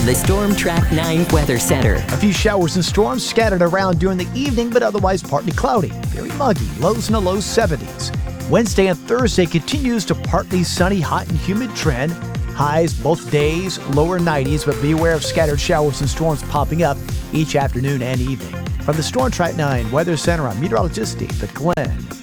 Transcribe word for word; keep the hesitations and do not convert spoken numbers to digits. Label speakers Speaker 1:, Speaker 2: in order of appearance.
Speaker 1: from the Storm Track nine Weather Center.
Speaker 2: A few showers and storms scattered around during the evening, but otherwise partly cloudy. Very muggy, lows in the low seventies. Wednesday and Thursday continues to partly sunny, hot and humid trend. Highs both days, lower nineties, but be aware of scattered showers and storms popping up each afternoon and evening. From the Storm Track nine Weather Center, I'm meteorologist David Glenn.